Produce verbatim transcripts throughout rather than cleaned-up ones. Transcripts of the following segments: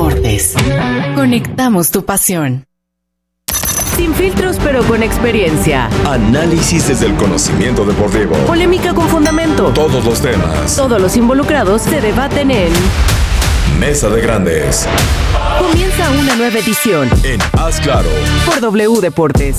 Deportes. Conectamos tu pasión. Sin filtros pero con experiencia. Análisis desde el conocimiento deportivo. Polémica con fundamento. Todos los temas. Todos los involucrados se debaten en Mesa de Grandes. Comienza una nueva edición En Haz Claro por W Deportes.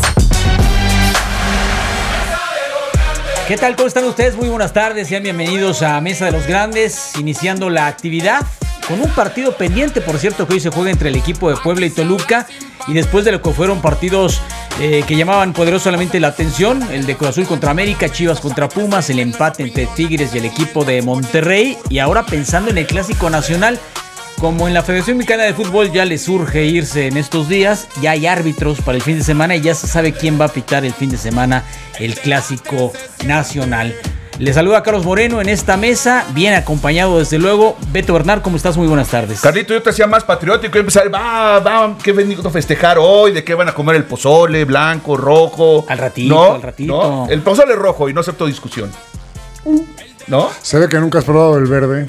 ¿Qué tal? ¿Cómo están ustedes? Muy buenas tardes, sean bienvenidos a Mesa de los Grandes, iniciando la actividad con un partido pendiente, por cierto, que hoy se juega entre el equipo de Puebla y Toluca, y después de lo que fueron partidos eh, que llamaban poderosamente la atención, el de Cruz Azul contra América, Chivas contra Pumas, el empate entre Tigres y el equipo de Monterrey, y ahora pensando en el Clásico Nacional. Como en la Federación Mexicana de Fútbol ya les urge irse en estos días, ya hay árbitros para el fin de semana y ya se sabe quién va a pitar el fin de semana el Clásico Nacional. Les saluda Carlos Moreno en esta mesa, bien acompañado desde luego. Beto Bernal, ¿cómo estás? Muy buenas tardes. Carlito, yo te hacía más patriótico y empezar, va, va, ¿qué venimos a festejar hoy? ¿De qué van a comer el pozole? ¿Blanco, rojo? Al ratito, ¿No? al ratito. ¿No? El pozole rojo y no acepto discusión. ¿No? Se ve que nunca has probado el verde.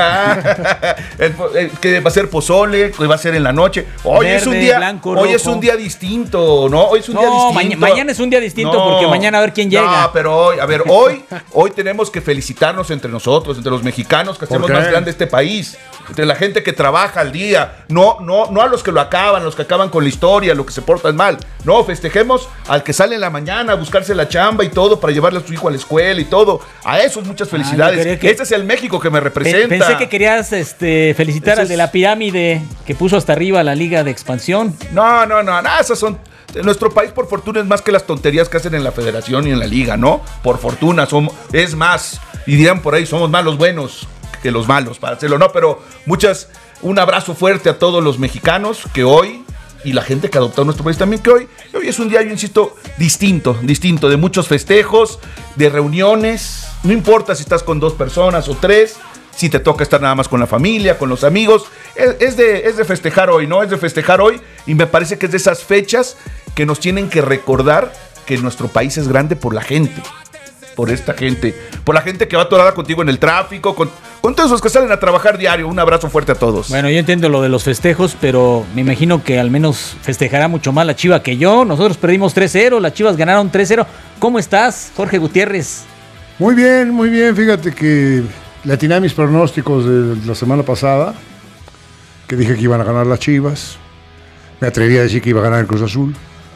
el, el, que va a ser pozole, que va a ser en la noche. Hoy Verde, es un día, blanco, hoy rojo. es un día distinto, ¿no? Hoy es un no, día distinto. Ma- mañana es un día distinto no, porque mañana a ver quién llega. No, pero hoy, a ver, hoy, hoy tenemos que felicitarnos entre nosotros, entre los mexicanos que hacemos más grande este país. Entre la gente que trabaja al día, no, no, no a los que lo acaban, los que acaban con la historia, los que se portan mal. No, festejemos al que sale en la mañana a buscarse la chamba y todo para llevarle a su hijo a la escuela y todo. A esos muchas felicidades. Ah, que... Este es el México que me representa. Pensé que querías este, felicitar Ese al de es... la pirámide que puso hasta arriba la Liga de Expansión. No, no, no, no, esas son... En nuestro país, por fortuna, es más que las tonterías que hacen en la federación y en la liga, ¿no? Por fortuna, somos, es más. Y dirán por ahí, somos más los buenos que los malos para hacerlo, ¿no? Pero muchas, un abrazo fuerte a todos los mexicanos que hoy, y la gente que ha adoptado nuestro país también, que hoy, hoy es un día, yo insisto, distinto, distinto, de muchos festejos, de reuniones, no importa si estás con dos personas o tres, si te toca estar nada más con la familia, con los amigos, es, es, de, es de festejar hoy, ¿no? Es de festejar hoy, y me parece que es de esas fechas que nos tienen que recordar que nuestro país es grande por la gente. Por esta gente, por la gente que va atorada contigo en el tráfico, con, con todos los que salen a trabajar diario. Un abrazo fuerte a todos. Bueno, yo entiendo lo de los festejos, pero me imagino que al menos festejará mucho más la Chiva que yo. Nosotros perdimos tres cero, las Chivas ganaron tres cero. ¿Cómo estás, Jorge Gutiérrez? Muy bien, muy bien. Fíjate que le atiné a mis pronósticos de la semana pasada, que dije que iban a ganar las Chivas. Me atreví a decir que iba a ganar el Cruz Azul.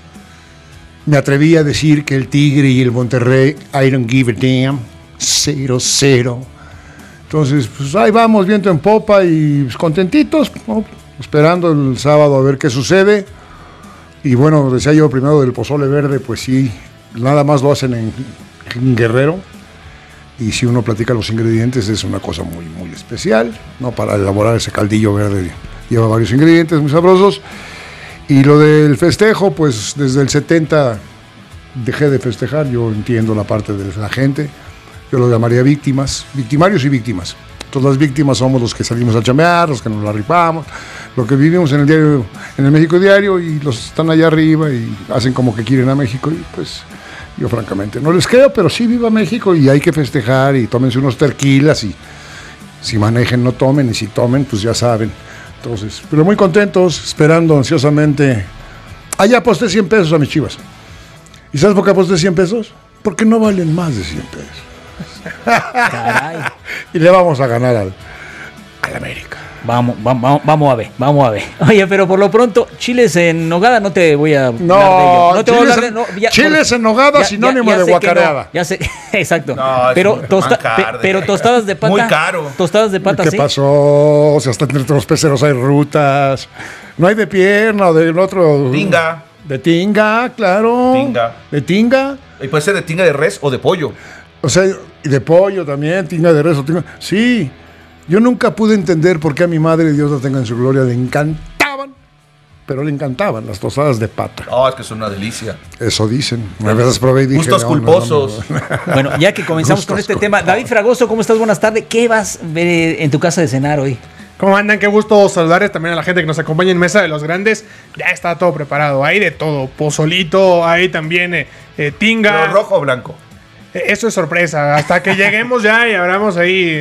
Me atreví a decir que el Tigre y el Monterrey, I don't give a damn, cero cero. Entonces, pues ahí vamos, viento en popa y pues, contentitos, ¿no? Esperando el sábado a ver qué sucede. Y bueno, decía yo primero del pozole verde, pues sí, nada más lo hacen en, en Guerrero. Y si uno platica los ingredientes, es una cosa muy, muy especial, ¿no? Para elaborar ese caldillo verde lleva varios ingredientes muy sabrosos. Y lo del festejo, pues desde el setenta dejé de festejar, yo entiendo la parte de la gente, yo lo llamaría víctimas, victimarios y víctimas. Todas las víctimas somos los que salimos a chambear, los que nos la ripamos, lo que vivimos en el diario, en el México Diario, y los están allá arriba y hacen como que quieren a México, y pues yo francamente no les creo, pero sí viva México y hay que festejar y tómense unos terquilas y si manejen no tomen y si tomen pues ya saben. Entonces, pero muy contentos, esperando ansiosamente. Allá aposté cien pesos a mis Chivas. ¿Y sabes por qué aposté cien pesos? Porque no valen más de cien pesos. Caray. Y le vamos a ganar al, al América. Vamos, vamos, vamos a ver, vamos a ver. Oye, pero por lo pronto, chiles en nogada no te voy a no, hablar de ello. No te voy a hablar de en, no, ya, chiles por, en nogada, ya, sinónimo ya, ya de guacareada. No, ya sé, exacto. No, pero, tosta, pe, pero tostadas de pata. Muy caro. Tostadas de pata, ¿Qué sí. pasó? O sea, hasta entre los peceros hay rutas. No hay de pierna o del otro. Tinga. De tinga, claro. Tinga. De tinga. Y puede ser de tinga de res o de pollo. O sea, y de pollo también, tinga de res o tinga. Sí. Yo nunca pude entender por qué a mi madre, Dios la tenga en su gloria, le encantaban, pero le encantaban las tostadas de pata. No, es que es una delicia. Eso dicen. Una vez las probé y dije... Gustos no, culposos. No, no, no. Bueno, ya que comenzamos Gustos con este culposos. tema. David Fragoso, ¿cómo estás? Buenas tardes. ¿Qué vas a ver en tu casa de cenar hoy? ¿Cómo andan? Qué gusto saludarles también a la gente que nos acompaña en Mesa de los Grandes. Ya está todo preparado. Hay de todo. Pozolito, hay también eh, eh, tinga. ¿Pero rojo o blanco? Eso es sorpresa. Hasta que lleguemos ya y abramos ahí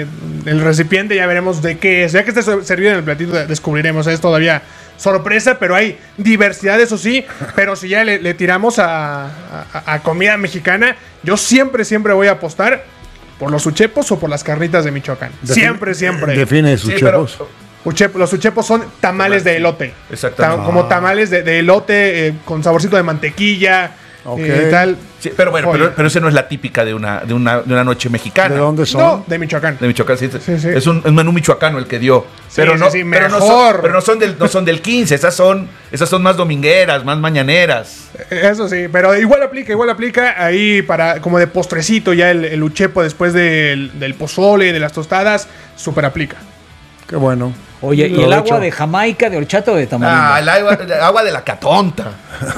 el recipiente, ya veremos de qué es. Ya que esté servido en el platito, descubriremos. Es todavía sorpresa, pero hay diversidad, eso sí. Pero si ya le, le tiramos a, a, a comida mexicana, yo siempre, siempre voy a apostar por los uchepos o por las carnitas de Michoacán. Define- siempre, siempre. Define sus Sí, pero- chepos. Uchep- los uchepos son tamales de elote. Exactamente. Ta- como tamales de, de elote eh, con saborcito de mantequilla. Ok. eh, tal. Sí, pero bueno, Joya. pero, pero ese no es la típica de una, de una, de una noche mexicana. ¿De dónde son? No, de Michoacán. De Michoacán, sí. Sí, sí. Es un, un menú michoacano el que dio. Sí, pero sí, no, sí, pero no mejor. son, pero no son del, no son del quince, esas son, esas son más domingueras, más mañaneras. Eh, Eso sí, pero igual aplica, igual aplica ahí para como de postrecito ya el, el uchepo después del, del pozole, de las tostadas, súper aplica. Qué bueno. Oye, ¿y el Provecho. agua de Jamaica, de horchata o de tamarindo? Ah, el agua, el agua de la catonta.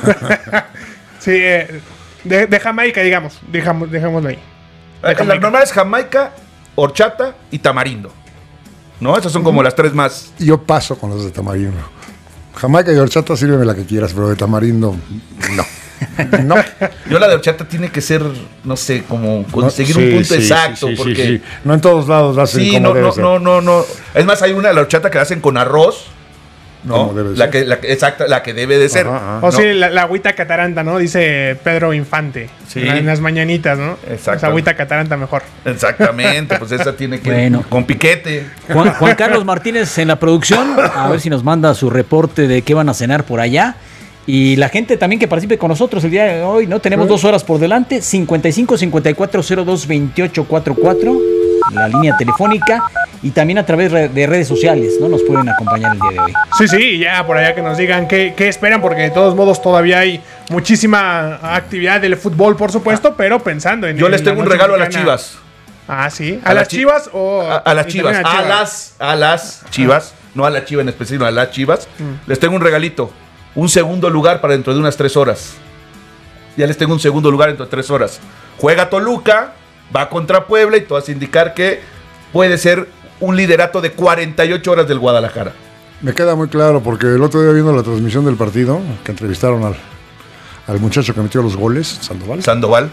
Sí, eh, de, de Jamaica, digamos, dejamos, dejémoslo ahí. De La Jamaica. normal es jamaica, horchata y tamarindo. ¿No? Esas son como las tres más. Yo paso con los de tamarindo. Jamaica y horchata, sírveme la que quieras, pero de tamarindo, no. No. Yo la de horchata tiene que ser, no sé, como conseguir No, un sí, punto sí, exacto. sí, sí, porque sí, sí. No en todos lados la hacen Sí, como no, debe no, ser. no, no, no. Es más, hay una de la horchata que la hacen con arroz, ¿no? Como debe La ser. que, la que, exacta, la que debe de ser. Ajá, ajá. O ¿no? sí, la, la agüita cataranta, ¿no? Dice Pedro Infante. Sí. En, la- en las mañanitas, ¿no? Exacto. Esa agüita cataranta mejor. Exactamente, pues esa tiene que Bueno. con piquete. Juan, Juan Carlos Martínez en la producción, a ver si nos manda su reporte de qué van a cenar por allá. Y la gente también que participe con nosotros el día de hoy, ¿no? Tenemos dos horas por delante, cincuenta y cinco cincuenta y cuatro cero dos veintiocho cuarenta y cuatro, la línea telefónica, y también a través re- de redes sociales, ¿no? Nos pueden acompañar el día de hoy. Sí, sí, ya por allá que nos digan qué, qué esperan, porque de todos modos todavía hay muchísima actividad del fútbol, por supuesto, pero pensando en. Yo en les la tengo un noche regalo a las mexicana. Chivas. Ah, sí. ¿A, A las las chi- Chivas o.? A, a las y Chivas, también a las, a las Chivas, no a la Chiva en específico, a las Chivas. Mm. Les tengo un regalito, un segundo lugar para dentro de unas tres horas. Ya les tengo un segundo lugar dentro de tres horas. Juega Toluca, va contra Puebla y todo hace indicar que puede ser un liderato de cuarenta y ocho horas del Guadalajara. Me queda muy claro porque el otro día viendo la transmisión del partido, que entrevistaron al, al muchacho que metió los goles, Sandoval. Sandoval.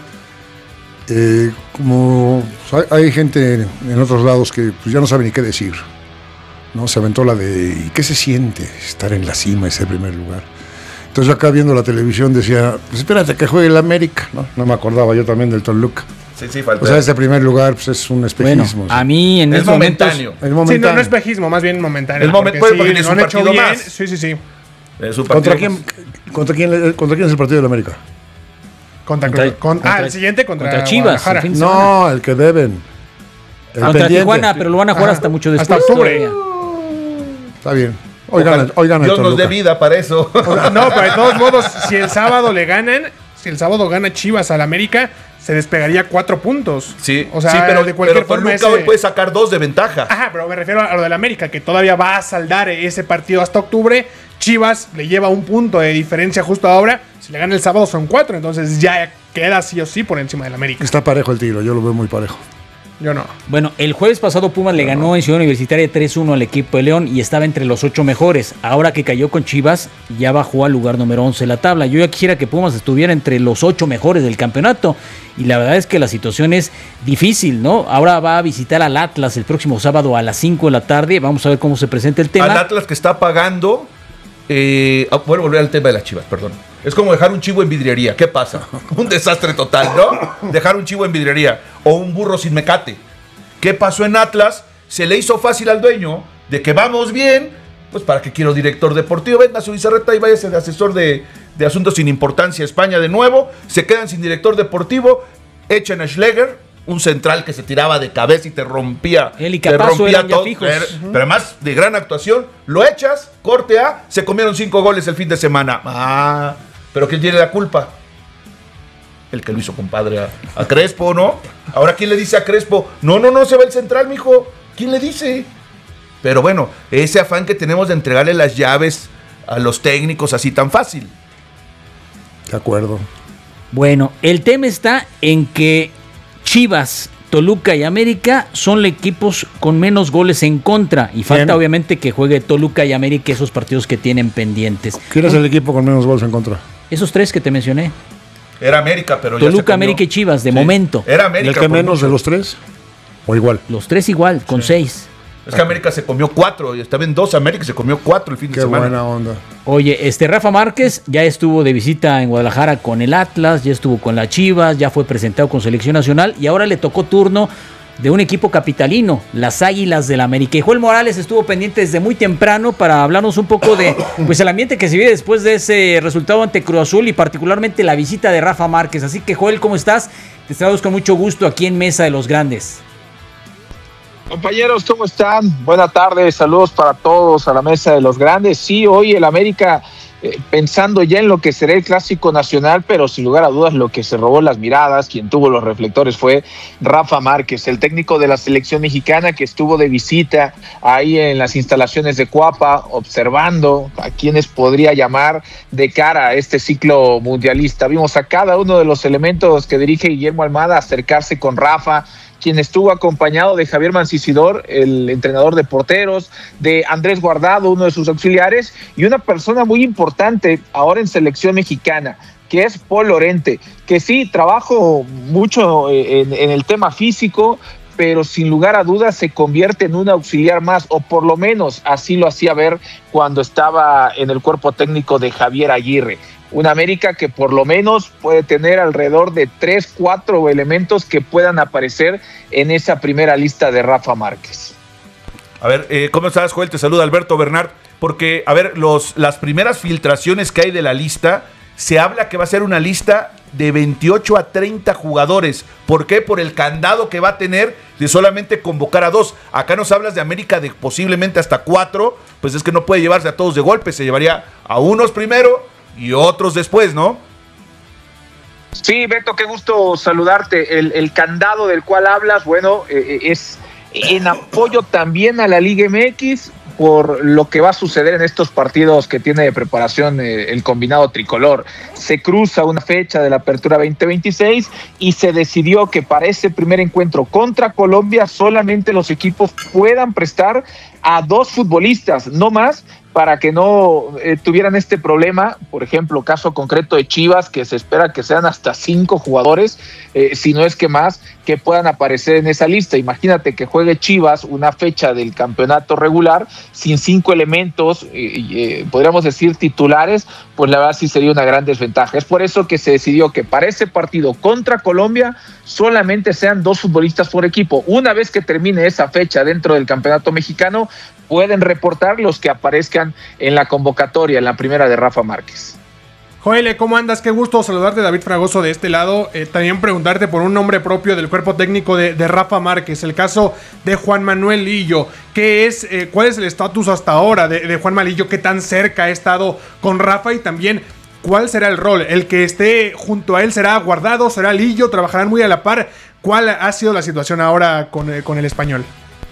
Eh, como hay, hay gente en otros lados que pues, ya no sabe ni qué decir, ¿no? Se aventó la de ¿y qué se siente estar en la cima, ese primer lugar? Entonces yo acá viendo la televisión decía, pues espérate que juegue el América, ¿no? No me acordaba yo también del Toluca. Sí, sí, falta. O sea, ese primer lugar pues, es un Bueno, espejismo. a mí en es estos momentos... momentáneo. El Sí, no, momentáneo. no es espejismo, más bien momentáneo. El momen- pues, porque sí, es lo un han hecho partido bien. más. Sí, sí, sí. Es un ¿Contra partido quién, contra, quién, ¿Contra quién es el partido del América? Contra, Contra- Cruz- con- contra- ah, el siguiente contra, contra Chivas, Guadalajara. el fin de No, el que deben. El Contra pendiente. Tijuana, pero lo van a jugar Ajá. hasta mucho Hasta después. octubre. todavía. Está bien. Hoy Ojalá- gana, hoy gana el Dios nos dé Toluca. vida para eso. No, pero de todos modos, si el sábado le ganan, si el sábado gana Chivas al América, se despegaría cuatro puntos. Sí, o sea, sí, pero, de cualquier pero forma Toluca ese- hoy puede sacar dos de ventaja. Ajá, pero me refiero a lo del América, que todavía va a saldar ese partido hasta octubre. Chivas le lleva un punto de diferencia justo ahora. Si le gana el sábado son cuatro, entonces ya queda sí o sí por encima del América. Está parejo el tiro, yo lo veo muy parejo. Yo no. Bueno, el jueves pasado Pumas le ganó en Ciudad Universitaria tres uno al equipo de León y estaba entre los ocho mejores. Ahora que cayó con Chivas, ya bajó al lugar número once de la tabla. Yo ya quisiera que Pumas estuviera entre los ocho mejores del campeonato. Y la verdad es que la situación es difícil, ¿no? Ahora va a visitar al Atlas el próximo sábado a las cinco de la tarde. Vamos a ver cómo se presenta el tema. Al Atlas que está pagando. Eh, ah, voy a volver al tema de las Chivas, perdón. Es como dejar un chivo en vidriería. ¿Qué pasa? Un desastre total, ¿no? Dejar un chivo en vidriería o un burro sin mecate. ¿Qué pasó en Atlas? Se le hizo fácil al dueño de que vamos bien. Pues para qué quiero director deportivo. Venga a su Bizarreta y váyase de asesor de, de asuntos sin importancia a España de nuevo. Se quedan sin director deportivo. Echan a Schleger, un central que se tiraba de cabeza y te rompía. Él y te Capazo rompía eran ya todo. fijos. Pero, pero además de gran actuación, lo echas, corte A, se comieron cinco goles el fin de semana. Ah, pero ¿quién tiene la culpa? El que lo hizo, compadre, a, a Crespo, ¿no? Ahora, ¿quién le dice a Crespo? No, no, no, se va el central, mijo. ¿Quién le dice? Pero bueno, ese afán que tenemos de entregarle las llaves a los técnicos así tan fácil. De acuerdo. Bueno, el tema está en que Chivas, Toluca y América son los equipos con menos goles en contra. Y falta Bien. obviamente que juegue Toluca y América esos partidos que tienen pendientes. ¿Quién es el equipo con menos goles en contra? Esos tres que te mencioné. Era América, pero ya se Toluca, comió. América y Chivas, de Sí. momento. Era ¿Y América. el que por menos mucho. de los tres? O igual. Los tres igual, con seis. Es que América se comió cuatro, y estaba en dos América, se comió cuatro el fin Qué de semana. buena onda. Oye, este Rafa Márquez ya estuvo de visita en Guadalajara con el Atlas, ya estuvo con las Chivas, ya fue presentado con selección nacional y ahora le tocó turno de un equipo capitalino, las Águilas del América. Y Joel Morales estuvo pendiente desde muy temprano para hablarnos un poco de pues el ambiente que se vive después de ese resultado ante Cruz Azul y particularmente la visita de Rafa Márquez. Así que Joel, ¿cómo estás? Te saludamos con mucho gusto aquí en Mesa de los Grandes. Compañeros, ¿cómo están? Buenas tardes, saludos para todos a la Mesa de los Grandes. Sí, hoy el América eh, pensando ya en lo que será el Clásico Nacional, pero sin lugar a dudas lo que se robó las miradas, quien tuvo los reflectores fue Rafa Márquez, el técnico de la selección mexicana que estuvo de visita ahí en las instalaciones de Cuapa, observando a quienes podría llamar de cara a este ciclo mundialista. Vimos a cada uno de los elementos que dirige Guillermo Almada acercarse con Rafa, quien estuvo acompañado de Javier Mancisidor, el entrenador de porteros, de Andrés Guardado, uno de sus auxiliares, y una persona muy importante ahora en selección mexicana, que es Paul Lorente, que sí, trabajo mucho en, en el tema físico, pero sin lugar a dudas se convierte en un auxiliar más, o por lo menos así lo hacía ver cuando estaba en el cuerpo técnico de Javier Aguirre. Una América que por lo menos puede tener alrededor de tres, cuatro elementos que puedan aparecer en esa primera lista de Rafa Márquez. A ver, eh, ¿cómo estás, Joel? Te saluda Alberto Bernard. Porque, a ver, los, las primeras filtraciones que hay de la lista, se habla que va a ser una lista de veintiocho a treinta jugadores. ¿Por qué? Por el candado que va a tener de solamente convocar a dos. Acá nos hablas de América de posiblemente hasta cuatro, pues es que no puede llevarse a todos de golpe, se llevaría a unos primero y otros después, ¿no? Sí, Beto, qué gusto saludarte. El, el candado del cual hablas, bueno, eh, es en apoyo también a la Liga M X por lo que va a suceder en estos partidos que tiene de preparación eh, el combinado tricolor. Se cruza una fecha de la apertura veinte veintiséis y se decidió que para ese primer encuentro contra Colombia solamente los equipos puedan prestar a dos futbolistas, no más, para que no eh, tuvieran este problema. Por ejemplo, caso concreto de Chivas, que se espera que sean hasta cinco jugadores, eh, si no es que más, que puedan aparecer en esa lista. Imagínate que juegue Chivas una fecha del campeonato regular sin cinco elementos, eh, eh, podríamos decir titulares, pues la verdad sí sería una gran desventaja. Es por eso que se decidió que para ese partido contra Colombia solamente sean dos futbolistas por equipo. Una vez que termine esa fecha dentro del campeonato mexicano, pueden reportar los que aparezcan en la convocatoria, en la primera de Rafa Márquez. Joel, ¿cómo andas? Qué gusto saludarte, David Fragoso, de este lado. Eh, también preguntarte por un nombre propio del cuerpo técnico de, de Rafa Márquez, el caso de Juan Manuel Lillo. ¿Qué es, eh, cuál es el estatus hasta ahora de, de Juan Manuel Lillo? ¿Qué tan cerca ha estado con Rafa? Y también, ¿cuál será el rol? ¿El que esté junto a él será Guardado? ¿Será Lillo? ¿Trabajarán muy a la par? ¿Cuál ha sido la situación ahora con, eh, con el español?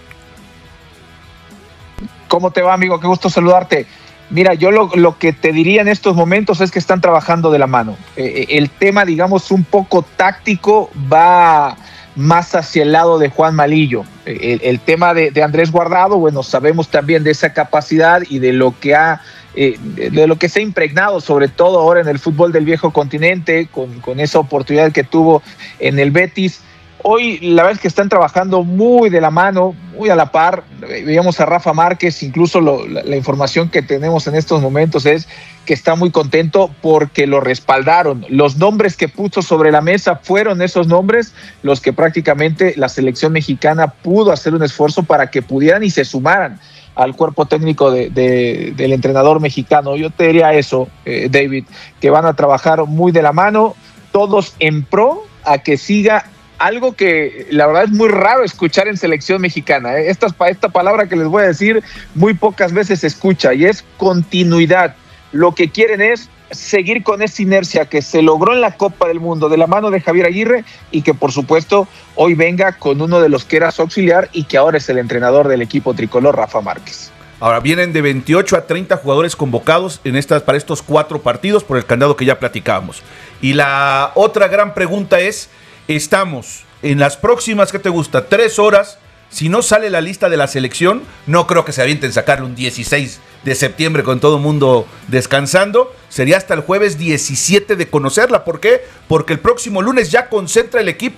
¿Cómo te va, amigo? Qué gusto saludarte. Mira, yo lo, lo que te diría en estos momentos es que están trabajando de la mano. Eh, el tema, digamos, un poco táctico va más hacia el lado de Juan Malillo. El, el tema de, de Andrés Guardado, bueno, sabemos también de esa capacidad y de lo que ha eh, de lo que se ha impregnado, sobre todo ahora en el fútbol del viejo continente, con, con esa oportunidad que tuvo en el Betis. Hoy la verdad es que están trabajando muy de la mano, muy a la par. Veíamos a Rafa Márquez, incluso lo, la, la información que tenemos en estos momentos es que está muy contento porque lo respaldaron. Los nombres que puso sobre la mesa fueron esos nombres los que prácticamente la selección mexicana pudo hacer un esfuerzo para que pudieran y se sumaran al cuerpo técnico de, de, del entrenador mexicano. Yo te diría eso, eh, David, que van a trabajar muy de la mano, todos en pro a que siga algo que la verdad es muy raro escuchar en selección mexicana. ¿eh? Esta, esta palabra que les voy a decir muy pocas veces se escucha y es continuidad. Lo que quieren es seguir con esa inercia que se logró en la Copa del Mundo de la mano de Javier Aguirre y que por supuesto hoy venga con uno de los que era su auxiliar y que ahora es el entrenador del equipo tricolor, Rafa Márquez. Ahora vienen de veintiocho a treinta jugadores convocados en estas, para estos cuatro partidos por el candado que ya platicábamos. Y la otra gran pregunta es, estamos en las próximas, ¿qué te gusta? Tres horas. Si no sale la lista de la selección, no creo que se avienten sacarle un dieciséis de septiembre con todo el mundo descansando. Sería hasta el jueves diecisiete de conocerla. ¿Por qué? Porque el próximo lunes ya concentra el equipo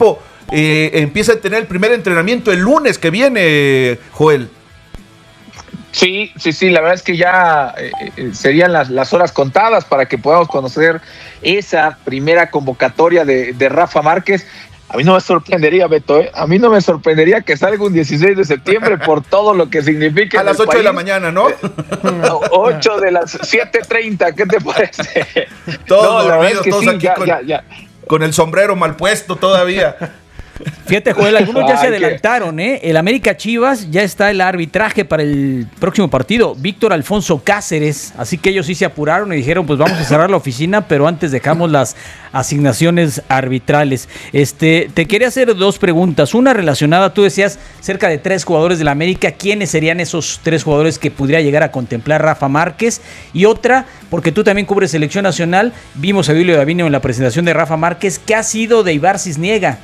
eh, empieza a tener el primer entrenamiento el lunes que viene, Joel. Sí, sí, sí, la verdad es que ya eh, eh, serían las, las horas contadas para que podamos conocer esa primera convocatoria de, de Rafa Márquez. A mí no me sorprendería, Beto, ¿eh? A mí no me sorprendería que salga un dieciséis de septiembre por todo lo que significa. A las ocho de la mañana, ¿no? ocho de las siete treinta, ¿qué te parece? Todos no, dormidos, es todos sí, aquí ya, con, ya, ya. con el sombrero mal puesto todavía. Fíjate, Joel, algunos ya se Ay, adelantaron, ¿eh? El América Chivas ya está el arbitraje para el próximo partido. Víctor Alfonso Cáceres. Así que ellos sí se apuraron y dijeron, pues vamos a cerrar la oficina, pero antes dejamos las asignaciones arbitrales. Este, te quería hacer dos preguntas. Una relacionada, tú decías cerca de tres jugadores del América. ¿Quiénes serían esos tres jugadores que pudiera llegar a contemplar Rafa Márquez? Y otra, porque tú también cubres selección nacional. Vimos a Bilio Davino en la presentación de Rafa Márquez. ¿Qué ha sido de Ibar Cisniega?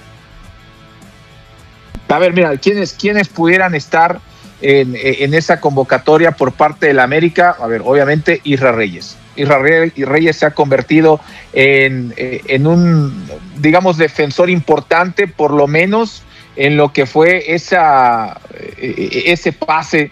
A ver, mira, ¿quiénes, quiénes pudieran estar en, en esa convocatoria por parte del América? A ver, obviamente Isra Reyes. Isra Reyes se ha convertido en, en un, digamos, defensor importante, por lo menos en lo que fue esa, ese pase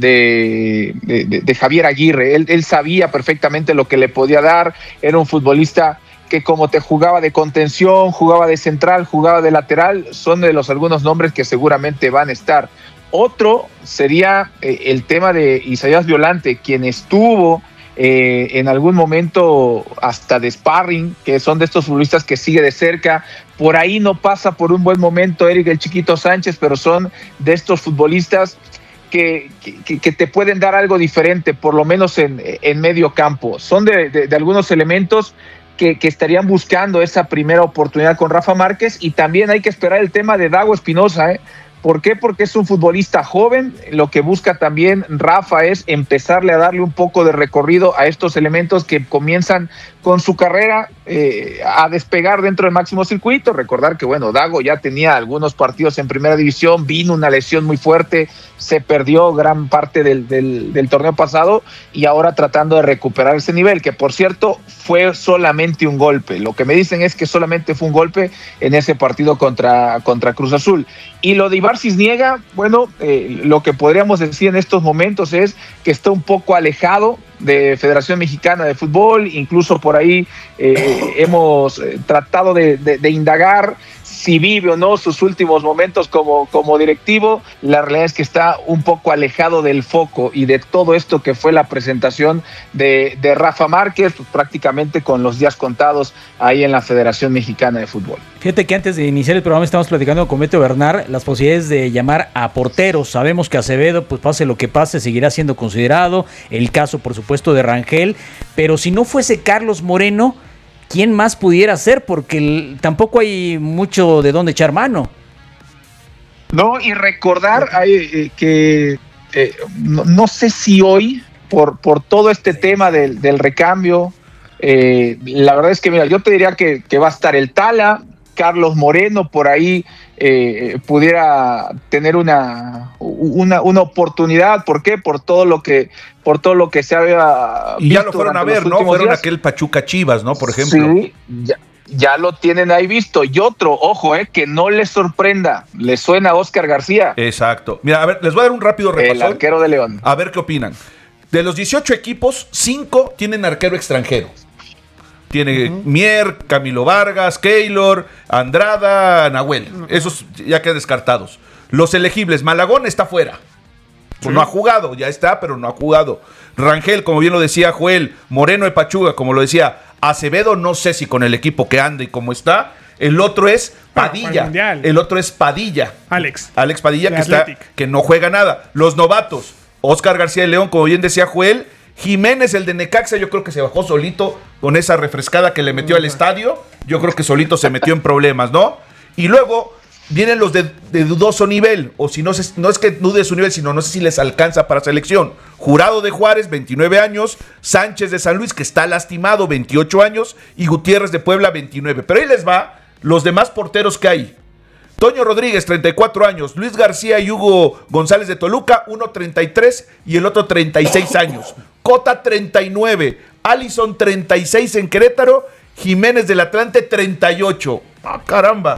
de, de, de Javier Aguirre. Él, él sabía perfectamente lo que le podía dar, era un futbolista que como te jugaba de contención, jugaba de central, jugaba de lateral, son de los algunos nombres que seguramente van a estar. Otro sería eh, el tema de Isaías Violante, quien estuvo eh, en algún momento hasta de sparring, que son de estos futbolistas que sigue de cerca. Por ahí no pasa por un buen momento Eric el Chiquito Sánchez, pero son de estos futbolistas que, que, que te pueden dar algo diferente, por lo menos en, en medio campo. Son de, de, de algunos elementos Que, que estarían buscando esa primera oportunidad con Rafa Márquez. Y también hay que esperar el tema de Dago Espinosa, ¿eh? ¿Por qué? Porque es un futbolista joven. Lo que busca también Rafa es empezarle a darle un poco de recorrido a estos elementos que comienzan con su carrera eh, a despegar dentro del máximo circuito. Recordar que, bueno, Dago ya tenía algunos partidos en primera división, vino una lesión muy fuerte, se perdió gran parte del, del, del torneo pasado y ahora tratando de recuperar ese nivel, que por cierto fue solamente un golpe. Lo que me dicen es que solamente fue un golpe en ese partido contra, contra Cruz Azul. Y lo de Ibar Cisniega, bueno, eh, lo que podríamos decir en estos momentos es que está un poco alejado de Federación Mexicana de Fútbol. Incluso por ahí eh, hemos eh, tratado de, de, de indagar si vive o no sus últimos momentos como, como directivo. La realidad es que está un poco alejado del foco y de todo esto que fue la presentación de, de Rafa Márquez, pues prácticamente con los días contados ahí en la Federación Mexicana de Fútbol. Fíjate que antes de iniciar el programa estamos platicando con Beto Bernard las posibilidades de llamar a porteros. Sabemos que Acevedo, pues pase lo que pase, seguirá siendo considerado. El caso, por supuesto, de Rangel. Pero si no fuese Carlos Moreno, ¿quién más pudiera ser? Porque el, tampoco hay mucho de dónde echar mano. No, y recordar eh, que eh, no, no sé si hoy, por, por todo este tema del, del recambio, eh, la verdad es que, mira, yo te diría que, que va a estar el Tala, Carlos Moreno, por ahí eh, pudiera tener una, una, una oportunidad. ¿Por qué? Por todo lo que, por todo lo que se había y ya lo fueron a ver, ¿no? Fueron días. Aquel Pachuca Chivas, ¿no? Por ejemplo. Sí, ya, ya lo tienen ahí visto. Y otro, ojo, eh, que no les sorprenda, le suena a Oscar García. Exacto. Mira, a ver, les voy a dar un rápido repaso. El arquero de León. A ver qué opinan. De los dieciocho equipos, cinco tienen arquero extranjero. Tiene uh-huh. Mier, Camilo Vargas, Keylor, Andrada, Nahuel. Uh-huh. Esos ya quedan descartados. Los elegibles, Malagón está fuera. Pues sí. No ha jugado, ya está, pero no ha jugado. Rangel, como bien lo decía Joel, Moreno de Pachuca, como lo decía, Acevedo, no sé si con el equipo que anda y cómo está. El otro es Padilla. Ah, el otro es Padilla. Alex. Alex Padilla, que, está, que no juega nada. Los novatos, Oscar García de León, como bien decía Joel. Jiménez, el de Necaxa, yo creo que se bajó solito con esa refrescada que le metió al estadio. Yo creo que solito se metió en problemas, ¿no? Y luego vienen los de, de dudoso nivel, o si no, se, no es que dude su nivel, sino no sé si les alcanza para selección. Jurado de Juárez, veintinueve años, Sánchez de San Luis, que está lastimado, veintiocho años, y Gutiérrez de Puebla, veintinueve. Pero ahí les va los demás porteros que hay. Toño Rodríguez, treinta y cuatro años. Luis García y Hugo González de Toluca, uno treinta y tres y el otro treinta y seis años. Cota, treinta y nueve. Allison, treinta y seis en Querétaro. Jiménez del Atlante, treinta y ocho. ¡Ah, caramba!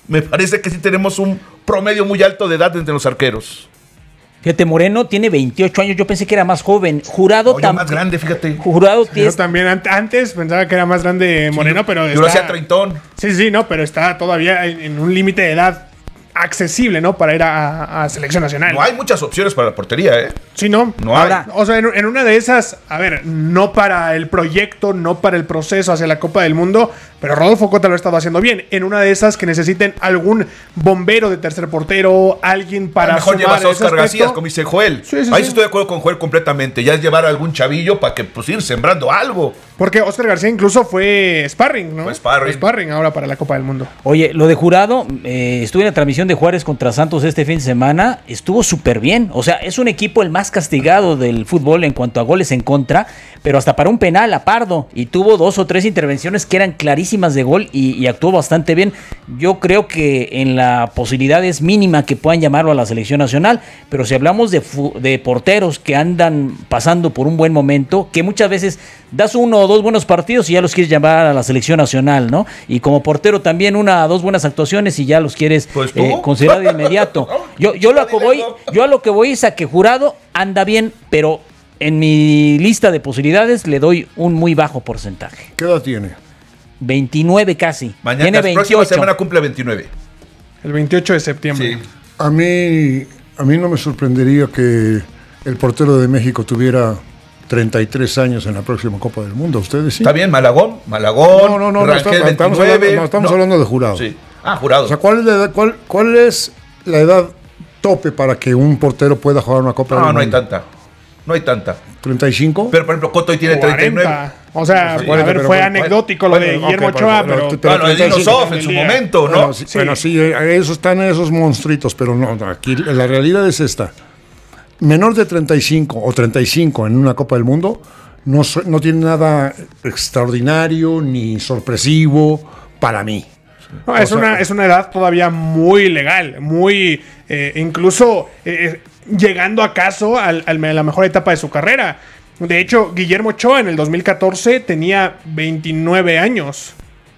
Me parece que sí tenemos un promedio muy alto de edad entre los arqueros. Fíjate, Moreno tiene veintiocho años, yo pensé que era más joven. Jurado Oye, también. más grande, fíjate. Jurado Yo tiene. también an- antes pensaba que era más grande Moreno, pero Yo lo hacía treintón. Sí, sí, no, pero está todavía en, en un límite de edad accesible, ¿no? Para ir a, a- a selección nacional. No hay muchas opciones para la portería, ¿eh? Sí, no. No hay. Ahora, O sea, en, en una de esas, a ver, no para el proyecto, no para el proceso hacia la Copa del Mundo, pero Rodolfo Cota lo ha estado haciendo bien. En una de esas que necesiten algún bombero de tercer portero, alguien para a lo mejor sumar llevas a ese Oscar aspecto. García, como dice Joel. Sí, sí, Ahí sí. sí estoy de acuerdo con Joel completamente. Ya es llevar a algún chavillo para que pues ir sembrando algo. Porque Oscar García incluso fue sparring, ¿no? Fue sparring. Sparring ahora para la Copa del Mundo. Oye, lo de Jurado, eh, estuve en la transmisión de Juárez contra Santos este fin de semana, estuvo súper bien. O sea, es un equipo el más castigado del fútbol en cuanto a goles en contra, pero hasta para un penal a Pardo, y tuvo dos o tres intervenciones que eran clarísimas de gol y, y actuó bastante bien. Yo creo que en la posibilidad es mínima que puedan llamarlo a la selección nacional, pero si hablamos de, fu- de porteros que andan pasando por un buen momento, que muchas veces das uno o dos buenos partidos y ya los quieres llamar a la selección nacional, ¿no? Y como portero también una o dos buenas actuaciones y ya los quieres Pues tú. eh, considerar de inmediato. Yo, yo, lo que voy, yo a lo que voy es a que Jurado anda bien, pero en mi lista de posibilidades le doy un muy bajo porcentaje. ¿Qué edad tiene? veintinueve casi. Mañana, Tiene la próxima veintiocho. semana cumple veintinueve. El veintiocho de septiembre. Sí. A mí, a mí no me sorprendería que el portero de México tuviera treinta y tres años en la próxima Copa del Mundo. ¿Ustedes sí? Está bien, Malagón, Malagón, No, no, no, no, Rangel estamos- estamos veintinueve. hablando- no, estamos hablando de Jurado. Sí. Ah, Jurado. O sea, ¿cuál es la edad, cuál, cuál es la edad tope para que un portero pueda jugar una Copa no, del no hay Mundo? tanta. No hay tanta. ¿treinta y cinco? Pero, por ejemplo, Coto hoy tiene treinta y nueve. cuarenta. O sea, Sí, a cuarenta, ver, pero fue bueno, anecdótico lo de bueno, Guillermo ok, Ochoa, pero- pero... pero- Bueno, el treinta y cinco Dinosoft en su día. momento, ¿no? Bueno, sí, bueno, sí, eh, esos están esos monstruitos, pero no, no, aquí la realidad es esta. Menor de treinta y cinco o treinta y cinco en una Copa del Mundo no, so- no tiene nada extraordinario ni sorpresivo para mí. No, O es, sea, una, es una edad todavía muy legal, muy... eh, incluso eh, llegando acaso al, al- a la mejor etapa de su carrera. De hecho, Guillermo Ochoa en el dos mil catorce tenía veintinueve años.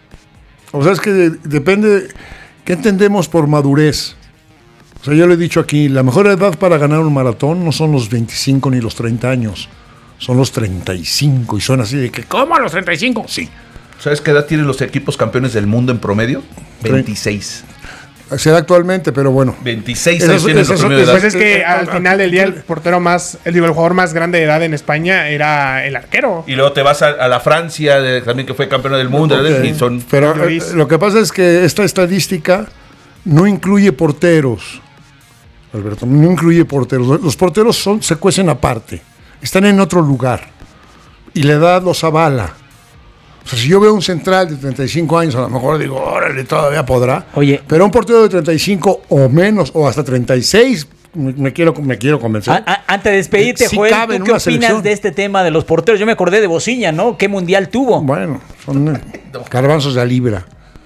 O sea, es que de- depende, ¿qué entendemos por madurez? O sea, yo le he dicho aquí, la mejor edad para ganar un maratón no son los veinticinco ni los treinta años, son los treinta y cinco. Y son así de que, ¿cómo a los treinta y cinco? Sí. ¿Sabes qué edad tienen los equipos campeones del mundo en promedio? veintiséis. Se da actualmente, pero bueno. veintiséis Esas- años tienen esas- el promedio de Pues edad. es que eh, al ah, final del día ah, el portero más, el, digo, el jugador más grande de edad en España era el arquero. Y luego te vas a, a la Francia, de- también que fue campeona del mundo, Ok. y son... Pero eh, Luis. lo que pasa es que esta estadística no incluye porteros. Alberto, no incluye porteros. Los porteros son, se cuecen aparte. Están en otro lugar. Y la edad los avala. O sea, si yo veo un central de treinta y cinco años, a lo mejor digo, órale, todavía podrá. Oye. Pero un portero de treinta y cinco o menos, o hasta treinta y seis, me, me quiero, me quiero convencer. A- a- antes de despedirte, Sí Joel, cabe ¿tú en qué una opinas selección. de este tema de los porteros? Yo me acordé de Bociña, ¿no? ¿Qué mundial tuvo? Bueno, son eh, garbanzos de a libra.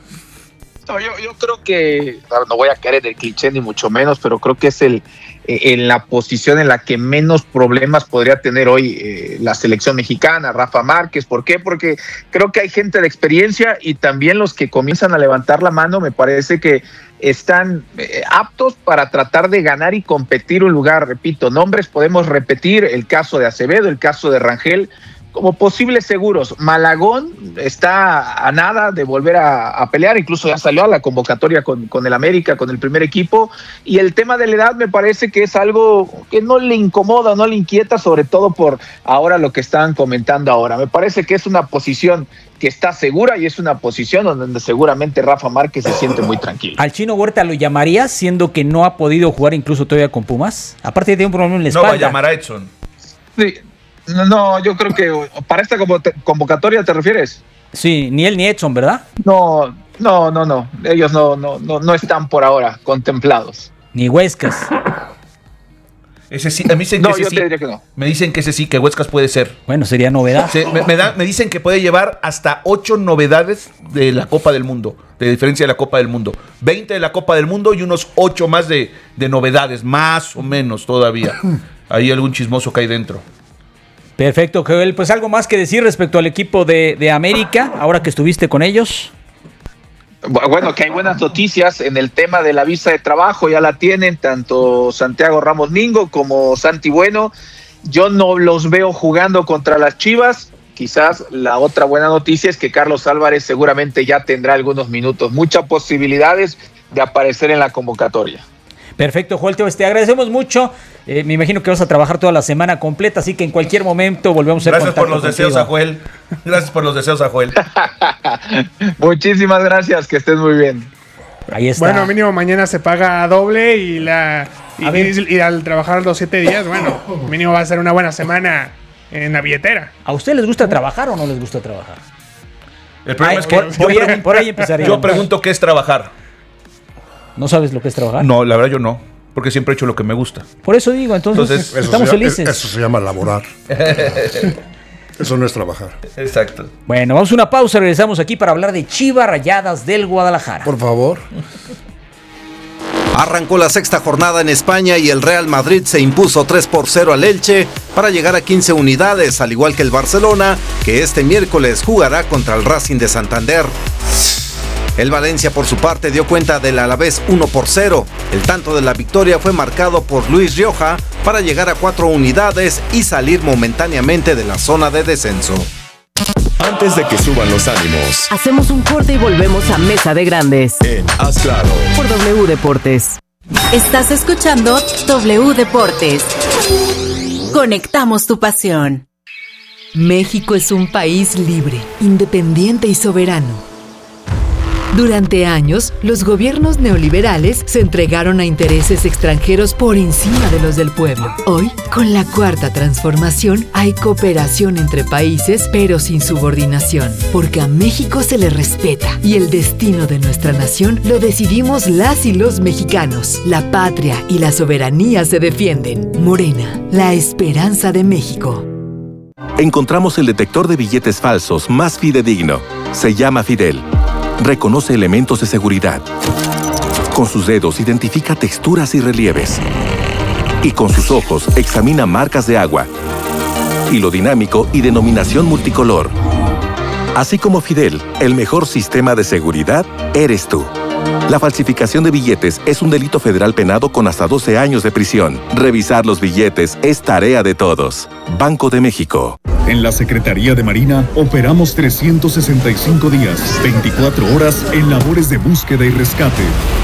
No, yo, yo creo que, claro, no voy a caer en el cliché ni mucho menos, pero creo que es el eh, en la posición en la que menos problemas podría tener hoy eh, la selección mexicana, Rafa Márquez. ¿Por qué? Porque creo que hay gente de experiencia y también los que comienzan a levantar la mano me parece que están eh, aptos para tratar de ganar y competir un lugar. Repito, nombres podemos repetir, el caso de Acevedo, el caso de Rangel, como posibles seguros. Malagón está a nada de volver a, a pelear, incluso ya salió a la convocatoria con, con el América, con el primer equipo, y el tema de la edad me parece que es algo que no le incomoda, no le inquieta, sobre todo por ahora lo que están comentando ahora. Me parece que es una posición que está segura y es una posición donde seguramente Rafa Márquez se siente muy tranquilo. ¿Al Chino Huerta lo llamarías, siendo que no ha podido jugar incluso todavía con Pumas? Aparte tiene un problema en la No va a espalda. llamar a Edson. Sí. No, no, yo creo que para esta convo- convocatoria, ¿te refieres? Sí, ni él ni Edson, ¿verdad? No, no, no, no. Ellos no, no, no, no están por ahora contemplados. Ni Huescas. Ese sí, a mí dicen No, que ese yo sí. te diría que no. Me dicen que ese sí, que Huescas puede ser. Bueno, sería novedad. Se- me, me da- me dicen que puede llevar hasta ocho novedades de la Copa del Mundo, de diferencia de la Copa del Mundo. veinte de la Copa del Mundo y unos ocho más de, de novedades, más o menos todavía. Hay algún chismoso que hay dentro. Perfecto, Joel. Pues algo más que decir respecto al equipo de, de América, ahora que estuviste con ellos. Bueno, que hay buenas noticias en el tema de la visa de trabajo, ya la tienen tanto Santiago Ramos Mingo como Santi Bueno. Yo no los veo jugando contra las Chivas. Quizás la otra buena noticia es que Carlos Álvarez seguramente ya tendrá algunos minutos, muchas posibilidades de aparecer en la convocatoria. Perfecto, Joel, te, te agradecemos mucho. Eh, me imagino que vas a trabajar toda la semana completa, así que en cualquier momento volvemos a hacer Gracias por los contigo. deseos a Joel. Gracias por los deseos a Joel. Muchísimas gracias, que estés muy bien. Ahí está. Bueno, mínimo mañana se paga doble y la y, y, y al trabajar los siete días, bueno, mínimo va a ser una buena semana en la billetera. ¿A ustedes les gusta trabajar o no les gusta trabajar? El problema Ay, es que por, por, yo, ahí, por ahí empezaría. yo pregunto qué es trabajar. ¿No sabes lo que es trabajar? No, la verdad yo no, porque siempre he hecho lo que me gusta. Por eso digo, entonces, Entonces, estamos eso felices. Se, eso se llama laborar. Eso no es trabajar. Exacto. Bueno, vamos a una pausa, regresamos aquí para hablar de Chivas Rayadas del Guadalajara. Por favor. Arrancó la sexta jornada en España y el Real Madrid se impuso tres por cero al Elche para llegar a quince unidades, al igual que el Barcelona, que este miércoles jugará contra el Racing de Santander. El Valencia, por su parte, dio cuenta del Alavés uno por cero. El tanto de la victoria fue marcado por Luis Rioja para llegar a cuatro unidades y salir momentáneamente de la zona de descenso. Antes de que suban los ánimos, Hacemos un corte y volvemos a Mesa de Grandes en Haz Claro. por W Deportes. Estás escuchando W Deportes. Conectamos tu pasión. México es un país libre, independiente y soberano. Durante años, los gobiernos neoliberales se entregaron a intereses extranjeros por encima de los del pueblo. Hoy, con la cuarta transformación, hay cooperación entre países, pero sin subordinación, porque a México se le respeta y el destino de nuestra nación lo decidimos las y los mexicanos. La patria y la soberanía se defienden. Morena, la esperanza de México. Encontramos el detector de billetes falsos más fidedigno. Se llama Fidel. Reconoce elementos de seguridad. Con sus dedos identifica texturas y relieves. Y con sus ojos examina marcas de agua, hilo dinámico y denominación multicolor. Así como Fidel, el mejor sistema de seguridad eres tú. La falsificación de billetes es un delito federal penado con hasta doce años de prisión. Revisar los billetes es tarea de todos. Banco de México. En la Secretaría de Marina operamos trescientos sesenta y cinco días, veinticuatro horas en labores de búsqueda y rescate.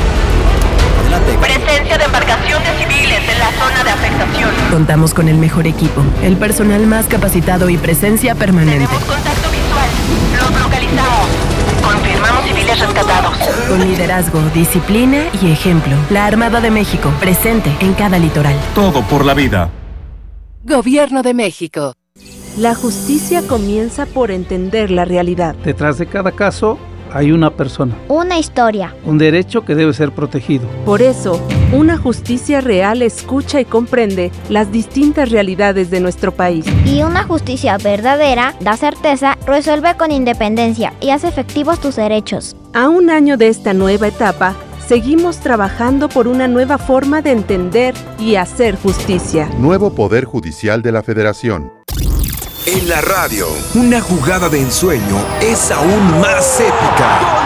Presencia de embarcaciones civiles en la zona de afectación. Contamos con el mejor equipo, el personal más capacitado y presencia permanente. Tenemos contacto visual. Los localizamos. Confirmamos civiles rescatados. Con liderazgo, disciplina y ejemplo. La Armada de México, presente en cada litoral. Todo por la vida. Gobierno de México. La justicia comienza por entender la realidad. Detrás de cada caso hay una persona. Una historia. Un derecho que debe ser protegido. Por eso, una justicia real escucha y comprende las distintas realidades de nuestro país. Y una justicia verdadera da certeza, resuelve con independencia y hace efectivos tus derechos. A un año de esta nueva etapa, seguimos trabajando por una nueva forma de entender y hacer justicia. Nuevo Poder Judicial de la Federación. En la radio, una jugada de ensueño es aún más épica. ¡Gol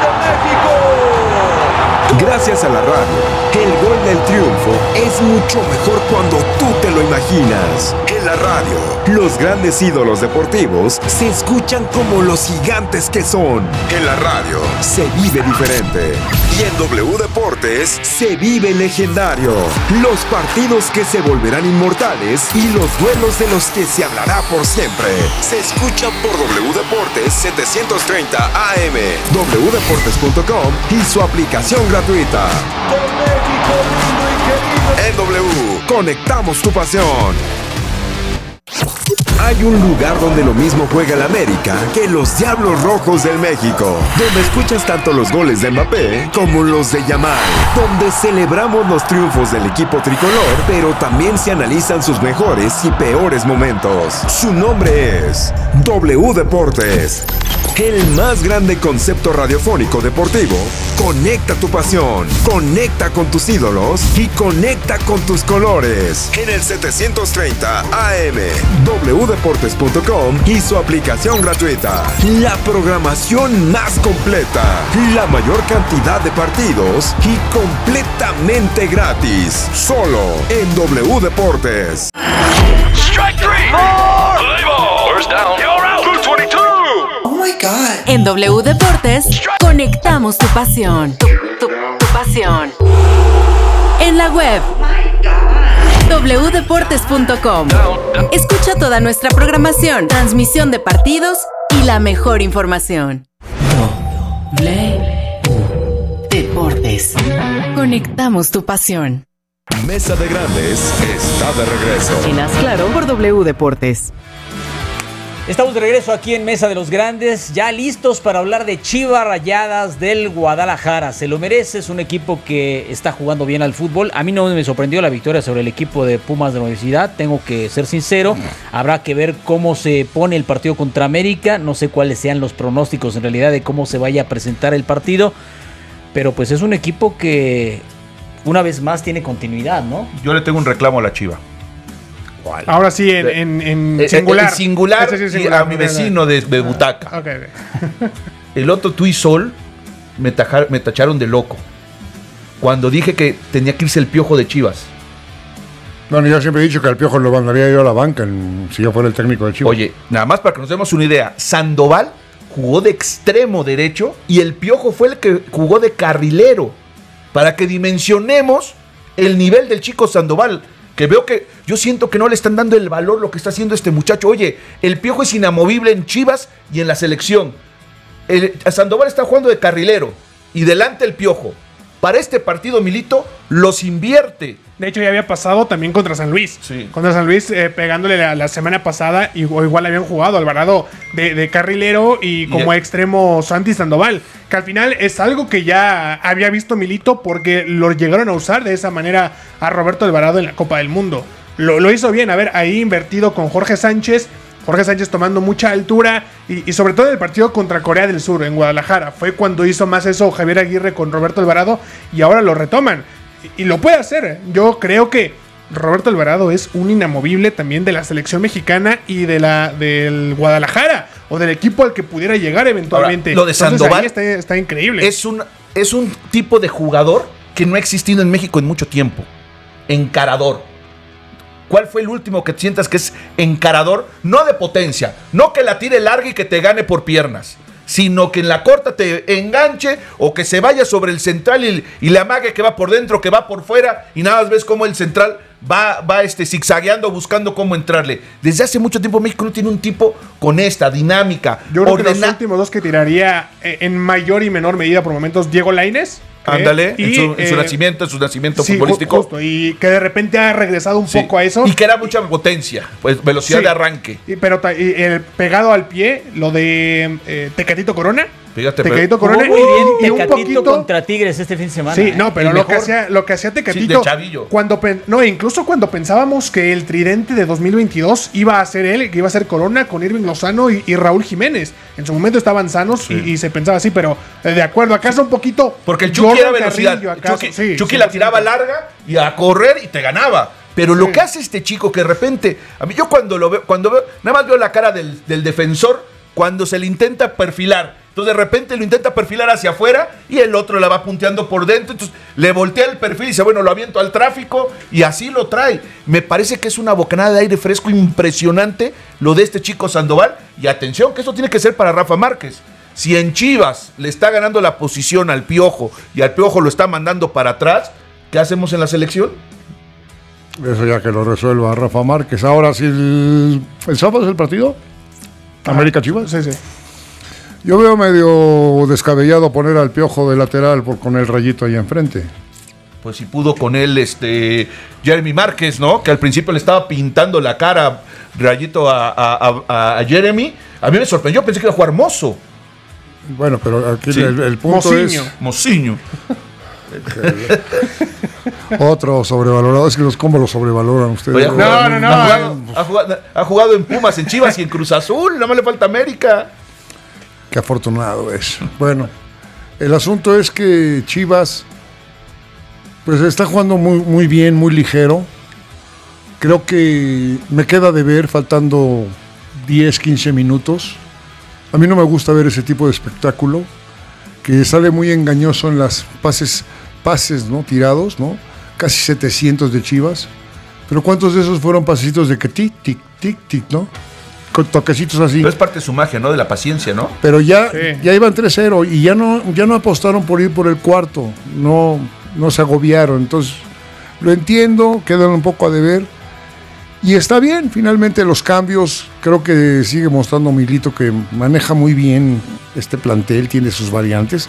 de México! Gracias a la radio, el gol del triunfo es mucho mejor cuando tú te lo imaginas. En la radio, los grandes ídolos deportivos se escuchan como los gigantes que son. En la radio, se vive diferente. Y en W Deportes, se vive legendario. Los partidos que se volverán inmortales y los duelos de los que se hablará por siempre. Se escucha por W Deportes setecientos treinta A M, w deportes punto com y su aplicación gratuita. En W, conectamos tu pasión. Hay un lugar donde lo mismo juega el América que los Diablos Rojos del México, donde escuchas tanto los goles de Mbappé como los de Yamal, donde celebramos los triunfos del equipo tricolor, pero también se analizan sus mejores y peores momentos. Su nombre es W Deportes. el más grande concepto radiofónico deportivo. Conecta tu pasión, conecta con tus ídolos y conecta con tus colores. En el setecientos treinta A M, doble u deportes punto com y su aplicación gratuita. La programación más completa, la mayor cantidad de partidos y completamente gratis. Solo en W Deportes. Strike three. More. Play ball. First down. You're out. two veintidós. Oh my God. En W Deportes, conectamos tu pasión. Tu, tu, tu pasión. En la web. doble u deportes punto com. Escucha toda nuestra programación, transmisión de partidos y la mejor información. W Deportes. Conectamos tu pasión. Mesa de Grandes está de regreso. En Haz Claro por W Deportes. Estamos de regreso aquí en Mesa de los Grandes, ya listos para hablar de Chivas Rayadas del Guadalajara. Se lo merece, es un equipo que está jugando bien al fútbol. A mí no me sorprendió la victoria sobre el equipo de Pumas de la Universidad, tengo que ser sincero. Habrá que ver cómo se pone el partido contra América. No sé cuáles sean los pronósticos en realidad de cómo se vaya a presentar el partido. Pero pues es un equipo que una vez más tiene continuidad, ¿no? Yo le tengo un reclamo a la Chiva. ¿Cuál? Ahora sí, en, en, en Eh, singular. En singular, Ese sí es y singular, a mi ok, ok. vecino de, de butaca. Ok, ok. El otro tú y Sol me, tajar- me tacharon de loco cuando dije que tenía que irse el Piojo de Chivas. Bueno, yo siempre he dicho que al Piojo lo mandaría yo a la banca en- si yo fuera el técnico de Chivas. Oye, nada más para que nos demos una idea, Sandoval jugó de extremo derecho y el Piojo fue el que jugó de carrilero. Para que dimensionemos el nivel del chico Sandoval, que veo que yo siento que no le están dando el valor lo que está haciendo este muchacho. Oye, el Piojo es inamovible en Chivas y en la selección. El, Sandoval está jugando de carrilero y delante el Piojo. Para este partido, Milito los invierte. De hecho, ya había pasado también contra San Luis. Sí. Contra San Luis, eh, pegándole la, la semana pasada, y, o igual habían jugado Alvarado de, de carrilero y como Y- extremo Santi Sandoval. Que al final es algo que ya había visto Milito porque lo llegaron a usar de esa manera a Roberto Alvarado en la Copa del Mundo. Lo, lo hizo bien, a ver, ahí invertido con Jorge Sánchez. Jorge Sánchez tomando mucha altura y, y sobre todo en el partido contra Corea del Sur en Guadalajara. Fue cuando hizo más eso Javier Aguirre con Roberto Alvarado y ahora lo retoman. Y, y lo puede hacer. Yo creo que Roberto Alvarado es un inamovible también de la selección mexicana y de la del Guadalajara o del equipo al que pudiera llegar eventualmente. Ahora, lo de Entonces, Sandoval ahí está, está increíble. Es un, es un tipo de jugador que no ha existido en México en mucho tiempo. Encarador. ¿Cuál fue el último que sientas que es encarador? No de potencia, no que la tire larga y que te gane por piernas, sino que en la corta te enganche o que se vaya sobre el central y, y le amague que va por dentro, que va por fuera y nada más ves cómo el central va, va este, zigzagueando buscando cómo entrarle. Desde hace mucho tiempo México no tiene un tipo con esta dinámica. Yo creo que los ordena- últimos dos que tiraría eh, en mayor y menor medida por momentos Diego Lainez. Ándale, y, en, su, en su eh, nacimiento, en su nacimiento sí, futbolístico. ju- justo, y que de repente ha regresado un Sí. poco a eso. Y que era mucha potencia, pues velocidad Sí. de arranque. Y- pero ta- y el pegado al pie, lo de eh, Tecatito Corona. Fíjate, Tecatito Jugó Corona muy y, bien y un Tecatito poquito contra Tigres este fin de semana. Sí, ¿eh? no, pero El lo que, mejor. hacía, lo que hacía Sí, Tecatito. de chavillo. Cuando pen- no, incluso cuando pensábamos que el tridente de dos mil veintidós iba a ser él, que iba a ser Corona con Irving Lozano y, y Raúl Jiménez. En su momento estaban sanos y, y se pensaba así, pero eh, de acuerdo, acaso un poquito. Porque el Chucky Jordan era velocidad. Carrillo, El acaso, Chucky, sí, Chucky sí, la sí, tiraba sí. larga y a correr y te ganaba. Pero lo que hace este chico que de repente, a mí yo cuando lo veo, cuando veo, nada más veo la cara del, del defensor cuando se le intenta perfilar. Entonces de repente lo intenta perfilar hacia afuera y el otro la va punteando por dentro. Entonces le voltea el perfil y dice, bueno, lo aviento al tráfico y así lo trae. Me parece que es una bocanada de aire fresco impresionante lo de este chico Sandoval. Y atención, que esto tiene que ser para Rafa Márquez. Si en Chivas le está ganando la posición al Piojo y al Piojo lo está mandando para atrás, ¿qué hacemos en la selección? Eso ya que lo resuelva Rafa Márquez. Ahora, si el, el sábado es el partido, América Chivas. Sí, sí. Yo veo medio descabellado poner al Piojo de lateral por, con el rayito ahí enfrente. Pues si pudo con él este Jeremy Márquez, ¿no? Que al principio le estaba pintando la cara rayito a, a, a, a Jeremy. A mí me sorprendió, pensé que iba a jugar Mozo. Bueno, pero aquí Sí. el, el punto Mociño. es... Mociño. Otro sobrevalorado. Es que los, ¿cómo lo sobrevaloran ustedes? Oye, ha jugado- no, no. Ha jugado, ha, jugado, ha jugado en Pumas, en Chivas y en Cruz Azul. No me le falta América. Qué afortunado es. Bueno, el asunto es que Chivas pues está jugando muy, muy bien, muy ligero. Creo que me queda de ver faltando diez, quince minutos. A mí no me gusta ver ese tipo de espectáculo, que sale muy engañoso en las pases, pases, ¿no? Tirados, ¿no? Casi setecientos de Chivas. Pero ¿cuántos de esos fueron pasitos de que tic, tic, tic, tic, ¿no? Con toquecitos así. Pero es parte de su magia, ¿no? De la paciencia, ¿no? Pero ya, Sí. ya iban tres cero y ya no, ya no apostaron por ir por el cuarto. No, no se agobiaron. Entonces, lo entiendo, quedan un poco a deber. Y está bien, finalmente los cambios. Creo que sigue mostrando Milito que maneja muy bien este plantel, tiene sus variantes.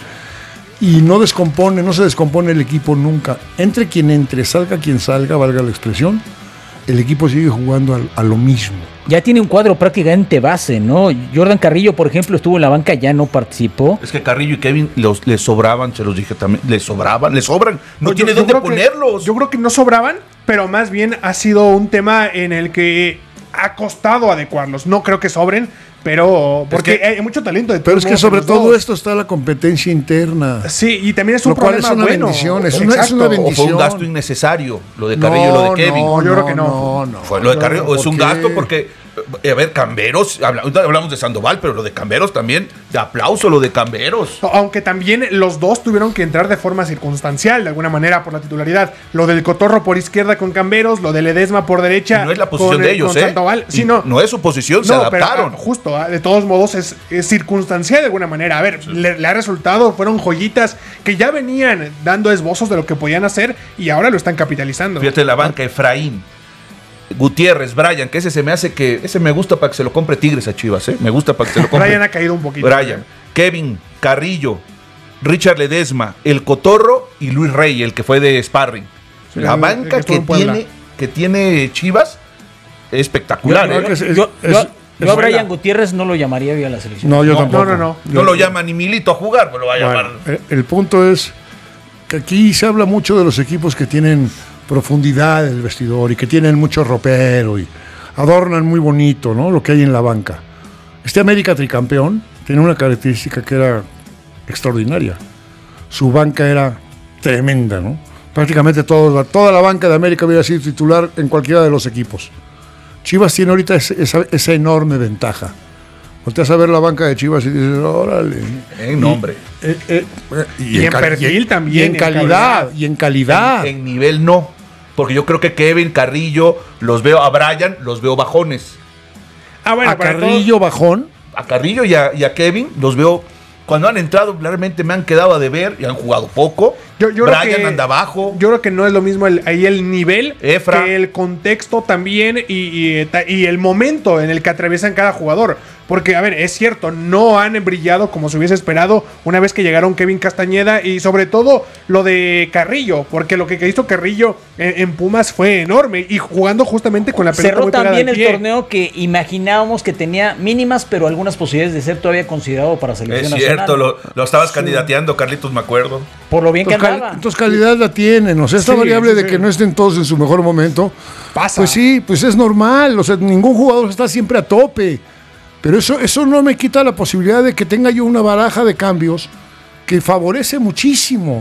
Y no descompone, no se descompone el equipo nunca. Entre quien entre, salga quien salga, valga la expresión, el equipo sigue jugando a, a lo mismo. Ya tiene un cuadro prácticamente base, ¿no? Jordan Carrillo, por ejemplo, estuvo en la banca, ya no participó. Es que Carrillo y Kevin los, les sobraban, se los dije también, les sobraban, les sobran. No Yo- tiene yo dónde creo que- ponerlos. Yo creo que no sobraban, pero más bien ha sido un tema en el que ha costado adecuarlos. No creo que sobren, pero porque que- hay mucho talento de Pero todos es que modos en sobre los todo dos. esto está la competencia interna. Sí, y también es un Lo cual problema es una bueno. bendición, es una- es Exacto. una O fue bendición. un gasto innecesario, lo de Carrillo y lo de Kevin. no, yo creo que no. No, no. Fue lo de Carrillo, ¿por es un qué? gasto porque, eh, a ver, Camberos, habla- ahorita hablamos de Sandoval, pero lo de Camberos también, de aplauso lo de Camberos. Aunque también los dos tuvieron que entrar de forma circunstancial, de alguna manera, por la titularidad. Lo del Cotorro por izquierda con Camberos, lo de Ledesma por derecha. No es la posición con, de eh, ellos, con ¿eh? Sandoval. Sí, Y no. no es su posición, se No, pero, adaptaron. ah, justo, ah, de todos modos es, es circunstancial de alguna manera. A ver, le, le ha resultado, fueron joyitas que ya venían dando esbozos de lo que podían hacer y ahora lo están capitalizando. Fíjate la banca, Efraín, Gutiérrez, Brian, que ese se me hace que, ese me gusta para que se lo compre Tigres a Chivas, ¿eh? Me gusta para que se lo compre. Brian ha caído un poquito. Brian, Kevin, Carrillo, Richard Ledesma, El Cotorro y Luis Rey, el que fue de Sparring. Sí, la el- banca el que estuvo que en Puebla. tiene, que tiene Chivas es espectacular, yo, ¿eh? yo- es- yo- es- yo- es yo a Brian buena. Gutiérrez no lo llamaría hoy a la selección. No, yo No, tampoco. no, no, no. No Yo- lo llama ni Milito a jugar, pues lo va a llamar. Bueno, el, el punto es que aquí se habla mucho de los equipos que tienen profundidad en el vestidor y que tienen mucho ropero y adornan muy bonito, ¿no? Lo que hay en la banca. Este América tricampeón tiene una característica que era extraordinaria. Su banca era tremenda, ¿no? Prácticamente todo, toda la banca de América hubiera sido titular en cualquiera de los equipos. Chivas tiene ahorita ese- esa, esa enorme ventaja. Volteas a ver la banca de Chivas y dices, órale. En nombre. Eh, eh, eh, Y en cali- perfil y- también, Y en en calidad. calidad. Y en calidad. En, en nivel no. Porque yo creo que Kevin, Carrillo, los veo a Brian, los veo bajones. Ah, bueno, a para Carrillo bajón. A Carrillo y a, y a Kevin los veo. Cuando han entrado, realmente me han quedado a deber y han jugado poco. Yo, yo creo Brian que- anda abajo. Yo creo que no es lo mismo el- ahí el nivel Efra. que el contexto también y, y, ta- y el momento en el que atraviesan cada jugador. Porque, a ver, es cierto, no han brillado como se hubiese esperado una vez que llegaron Kevin Castañeda y sobre todo lo de Carrillo, porque lo que hizo Carrillo en, en Pumas fue enorme y jugando justamente con la pelota Cerró muy pegada también al el pie. torneo que imaginábamos que tenía mínimas, pero algunas posibilidades de ser todavía considerado para selección Es nacional. cierto, lo, lo estabas candidateando, Carlitos, me acuerdo. Por lo bien que Entonces, andaba. cal- entonces calidad la tienen. O sea, esta Sí, variable sí, de sí. que no estén todos en su mejor momento. Pasa. Pues sí, pues es normal. O sea, ningún jugador está siempre a tope. Pero eso, eso no me quita la posibilidad de que tenga yo una baraja de cambios que favorece muchísimo.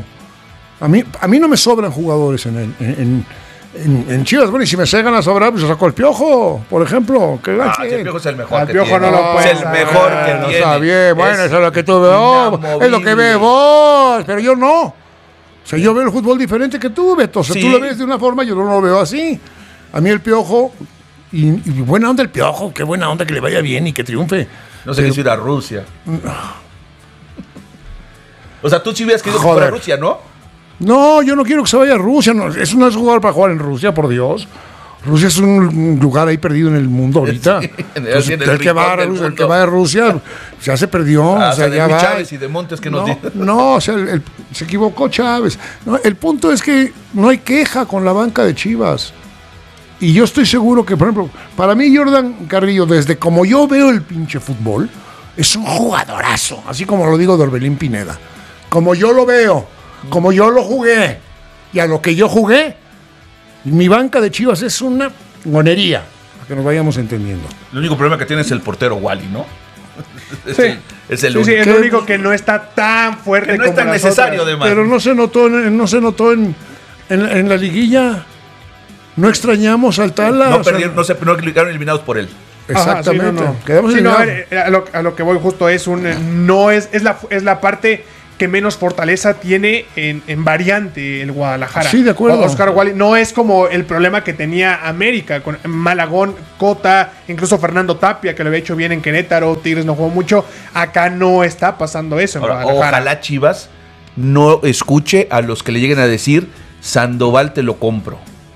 A mí, a mí no me sobran jugadores en, el, en, en, en Chivas. Bueno, y si me llegan a sobrar, pues saco el Piojo, por ejemplo. Que Ah, gache. si el Piojo es el mejor Al que Piojo tiene. no lo puedes Es el mejor que Bueno, tiene. está bien, bueno, Es eso es lo que tú ves. Es lo que inamovible. ves vos, pero yo no. O sea, yo veo el fútbol diferente que tú, Beto. O sea, Sí. tú lo ves de una forma, yo no lo veo así. A mí el Piojo, y, y buena onda el Piojo, qué buena onda que le vaya bien y que triunfe. No se quiso ir a Rusia. O sea, tú sí hubieras querido que Joder. fuera a Rusia, ¿no? No, yo no quiero que se vaya a Rusia. No, eso no es jugar para jugar en Rusia, por Dios. Rusia es un lugar ahí perdido en el mundo ahorita. Sí, Entonces, en el el, que va a rincón del Rusia, el mundo. que va a Rusia ya se perdió. Ah, o sea, de ya Luis va. Chávez y de Montes que nos No, dijo. no, o sea, el- el- se equivocó Chávez. No, el punto es que no hay queja con la banca de Chivas. Y yo estoy seguro que, por ejemplo, para mí Jordan Carrillo, desde como yo veo el pinche fútbol, es un jugadorazo. Así como lo digo de Orbelín Pineda. Como yo lo veo, como yo lo jugué, y a lo que yo jugué, mi banca de Chivas es una monería, para que nos vayamos entendiendo. El único problema que tiene es el portero Wally, ¿no? Es Sí. el, es el Sí, sí, único. es lo único que no está tan fuerte Que no es como tan las necesario, otras. además. Pero no se notó en, no se notó en, en, en la liguilla. No extrañamos al Tala. No o sea, perdieron, no se no quedaron eliminados por él. Exactamente. Ajá, sí, no, no. Quedamos Sí, no, a, eliminados. ver, a lo, a lo que voy justo es un no es es la es la parte que menos fortaleza tiene en, en variante el Guadalajara. Sí, de acuerdo. O- Oscar Wally no es como el problema que tenía América con Malagón, Cota, incluso Fernando Tapia que lo había hecho bien en Querétaro, Tigres no jugó mucho. Acá no está pasando eso en Ahora, Guadalajara. ojalá Chivas no escuche a los que le lleguen a decir Sandoval te lo compro.